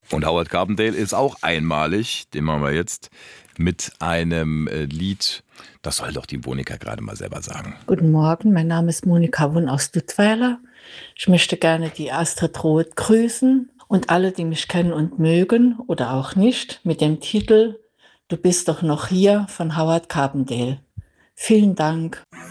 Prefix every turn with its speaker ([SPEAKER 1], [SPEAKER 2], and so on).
[SPEAKER 1] Und Howard Carpendale ist auch einmalig. Den machen wir jetzt mit einem Lied. Das soll doch die Monika gerade mal selber sagen.
[SPEAKER 2] Guten Morgen, mein Name ist Monika Wunn aus Duttweiler. Ich möchte gerne die Astrid Roth grüßen und alle, die mich kennen und mögen oder auch nicht, mit dem Titel Du bist doch noch hier von Howard Carpendale. Vielen Dank.